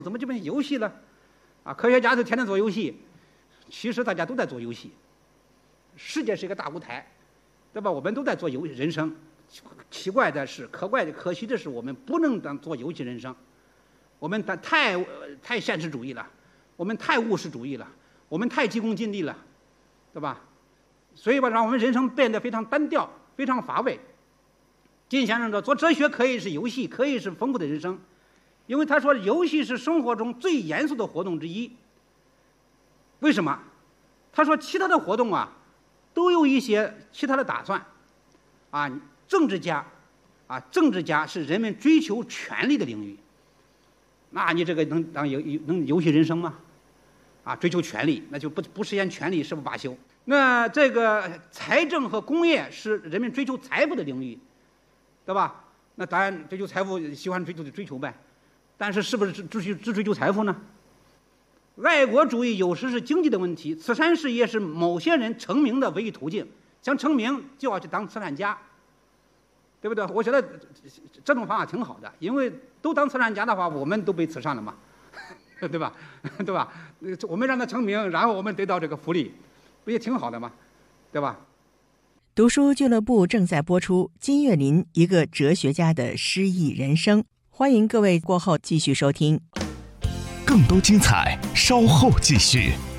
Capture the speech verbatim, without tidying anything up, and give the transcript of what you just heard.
怎么就变成游戏了？啊，科学家就天天做游戏，其实大家都在做游戏。世界是一个大舞台，对吧？我们都在做游人生。奇怪的是，可怪的、可惜的是，我们不能当做游戏人生。我们太太现实主义了，我们太务实主义了，我们太急功近利了，对吧？所以吧，让我们人生变得非常单调，非常乏味。金先生说，做哲学可以是游戏，可以是丰富的人生，因为他说游戏是生活中最严肃的活动之一。为什么？他说其他的活动啊，都有一些其他的打算。啊，政治家，啊，政治家是人们追求权力的领域。那你这个能当游能游戏人生吗？啊，追求权力，那就不不实现权力誓不罢休。那这个财政和工业是人们追求财富的领域，对吧？那当然追求财富，喜欢追求就追求呗，但是是不是只只只追求财富呢？爱国主义有时是经济的问题，慈善事业是某些人成名的唯一途径。想成名就要去当慈善家，对不对？我觉得这种方法挺好的，因为都当慈善家的话，我们都被慈善了嘛，对吧？对吧？我们让他成名，然后我们得到这个福利，不也挺好的吗？对吧？ 读书俱乐部正在播出金岳霖一个哲学家的诗意人生，欢迎各位过后继续收听。 更多精彩稍后继续。